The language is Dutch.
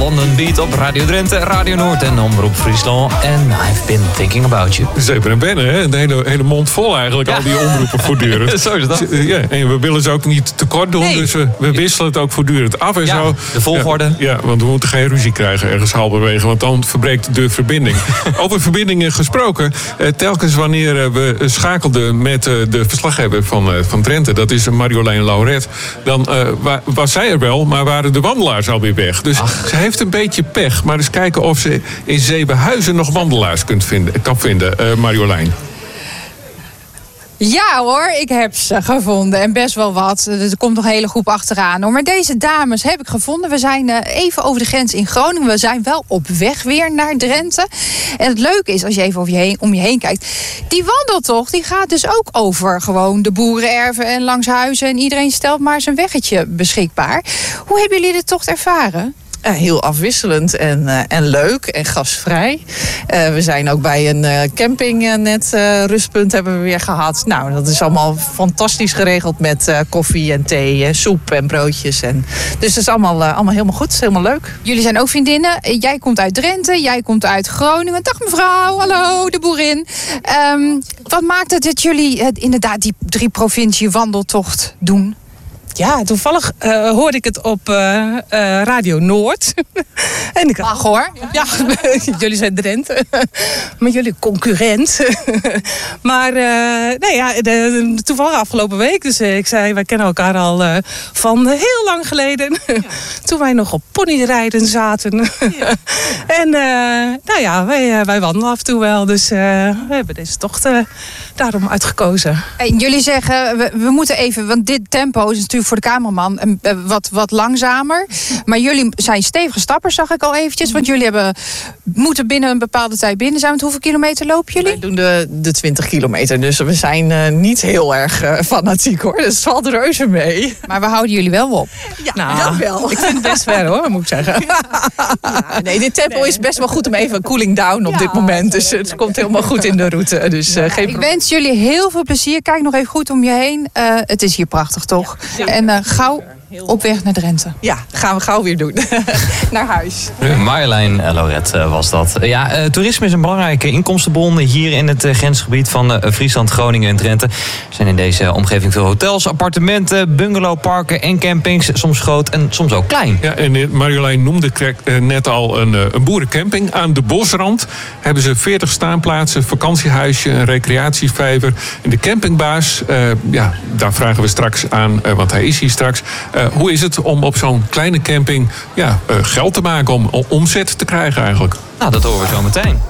London Beat op Radio Drenthe, Radio Noord en Omroep Friesland. En I've been thinking about you. Zeker en Benne, hè? De hele mond vol eigenlijk, al die omroepen voortdurend. Zo is dat. Ja, en we willen ze ook niet tekort doen, dus we wisselen het ook voortdurend af en zo. De volgorde. Ja, want we moeten geen ruzie krijgen ergens halverwege, want dan verbreekt de verbinding. Over verbindingen gesproken, telkens wanneer we schakelden met de verslaggever van Drenthe, dat is Marjolein Lauret, dan was zij er wel, maar waren de wandelaars alweer weg. Dus ze heeft een beetje pech, maar eens kijken of ze in Zevenhuizen nog wandelaars kan vinden, Marjolein. Ja hoor, ik heb ze gevonden en best wel wat. Er komt nog een hele groep achteraan hoor. Maar deze dames heb ik gevonden. We zijn even over de grens in Groningen. We zijn wel op weg weer naar Drenthe. En het leuke is, als je even om je heen kijkt, die wandeltocht die gaat dus ook over gewoon de boerenerven en langs huizen. En iedereen stelt maar zijn weggetje beschikbaar. Hoe hebben jullie de tocht ervaren? Heel afwisselend en leuk en gastvrij. We zijn ook bij een camping net rustpunt hebben we weer gehad. Nou, dat is allemaal fantastisch geregeld met koffie en thee, soep en broodjes. Dus het is allemaal helemaal goed, helemaal leuk. Jullie zijn ook vriendinnen. Jij komt uit Drenthe, jij komt uit Groningen. Dag mevrouw, hallo, de boerin. Wat maakt het dat jullie inderdaad die 3 provincie wandeltocht doen? Ja, toevallig hoorde ik het op Radio Noord. En ik mag hoor. Ja, jullie zijn Drenthe. Maar jullie concurrent. Maar toevallig afgelopen week. Dus ik zei, wij kennen elkaar al van heel lang geleden. Ja. Toen wij nog op ponyrijden zaten. Ja. En wij wandelen af en toe wel. Dus we hebben deze tocht daarom uitgekozen. En jullie zeggen, we moeten even, want dit tempo is natuurlijk voor de cameraman wat langzamer. Maar jullie zijn stevige stappers, zag ik al eventjes. Want jullie moeten binnen een bepaalde tijd binnen zijn. Want hoeveel kilometer lopen jullie? Wij doen de 20 kilometer. Dus we zijn niet heel erg fanatiek hoor. Dus het valt reuze mee. Maar we houden jullie wel op. Ja, dat wel. Ik vind het best ver hoor, moet ik zeggen. Ja, dit tempo is best wel goed om even cooling down op dit moment. Dus het komt helemaal goed in de route. Dus geen probleem. Ik wens jullie heel veel plezier. Kijk nog even goed om je heen. Het is hier prachtig toch? Ja. En gauw op weg naar Drenthe. Ja, gaan we gauw weer doen. Naar huis. Marjolein Lauret was dat. Ja, toerisme is een belangrijke inkomstenbron hier in het grensgebied van Friesland, Groningen en Drenthe. Er zijn in deze omgeving veel hotels, appartementen, bungalowparken en campings. Soms groot en soms ook klein. Ja, en Marjolein noemde net al een boerencamping. Aan de bosrand hebben ze 40 staanplaatsen, vakantiehuisje, een recreatievijver. En de campingbaas, daar vragen we straks aan, want hij is hier straks. Hoe is het om op zo'n kleine camping geld te maken, om omzet te krijgen eigenlijk? Nou, dat horen we zo meteen.